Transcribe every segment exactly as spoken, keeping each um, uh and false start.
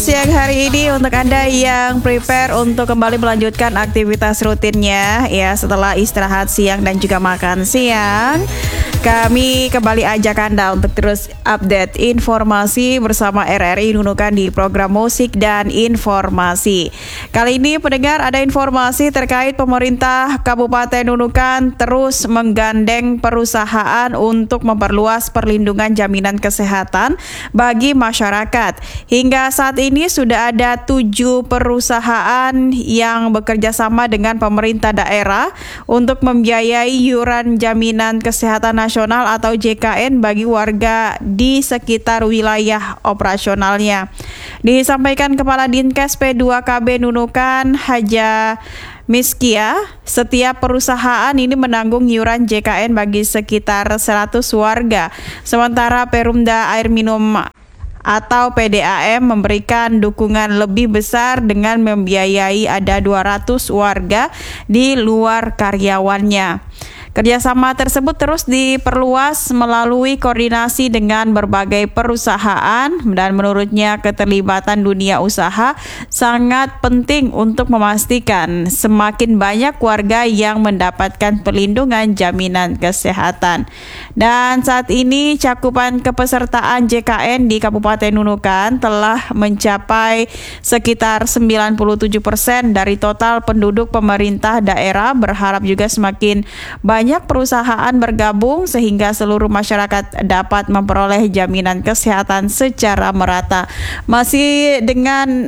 Siang hari ini untuk Anda yang prepare untuk kembali melanjutkan aktivitas rutinnya ya setelah istirahat siang dan juga makan siang, kami kembali ajak Anda untuk terus update informasi bersama R R I Nunukan di program Musik dan Informasi. Kali ini pendengar ada informasi terkait pemerintah Kabupaten Nunukan terus menggandeng perusahaan untuk memperluas perlindungan jaminan kesehatan bagi masyarakat. Hingga saat ini Ini sudah ada tujuh perusahaan yang bekerja sama dengan pemerintah daerah untuk membiayai iuran jaminan kesehatan nasional atau J K N bagi warga di sekitar wilayah operasionalnya. Disampaikan Kepala Dinkes P dua K B Nunukan Haja Miskia, setiap perusahaan ini menanggung iuran J K N bagi sekitar seratus warga. Sementara Perumda Air Minum atau P D A M memberikan dukungan lebih besar dengan membiayai ada dua ratus warga di luar karyawannya. Kerjasama tersebut terus diperluas melalui koordinasi dengan berbagai perusahaan dan menurutnya keterlibatan dunia usaha sangat penting untuk memastikan semakin banyak warga yang mendapatkan perlindungan jaminan kesehatan. Dan saat ini cakupan kepesertaan J K N di Kabupaten Nunukan telah mencapai sekitar sembilan puluh tujuh persen dari total penduduk. Pemerintah daerah berharap juga semakin banyak Banyak perusahaan bergabung sehingga seluruh masyarakat dapat memperoleh jaminan kesehatan secara merata. Masih dengan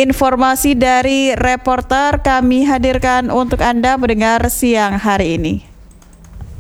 informasi dari reporter kami hadirkan untuk Anda pendengar siang hari ini.